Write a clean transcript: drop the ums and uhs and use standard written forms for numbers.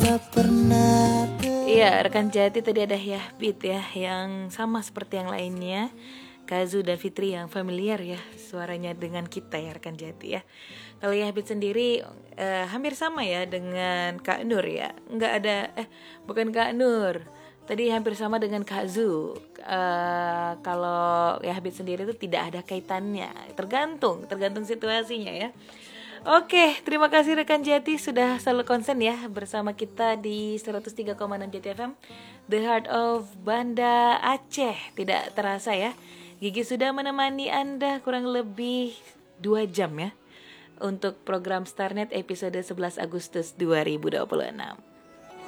Iya, rekan Jati tadi ada Yahbit ya, yang sama seperti yang lainnya. Kazu dan Fitri yang familiar ya suaranya dengan kita ya rekan Jati ya. Kalau Yahbit sendiri hampir sama ya dengan Kak Nur ya. Enggak ada, bukan Kak Nur. Tadi hampir sama dengan Kak Zu. Kalau Yahbit sendiri itu tidak ada kaitannya. Tergantung situasinya ya. Oke, terima kasih rekan Jati sudah selalu konsen ya bersama kita di 103,6 Jati FM, The Heart of Banda Aceh. Tidak terasa ya, Gigi sudah menemani Anda kurang lebih 2 jam ya untuk program Starnet episode 11 Agustus 2026.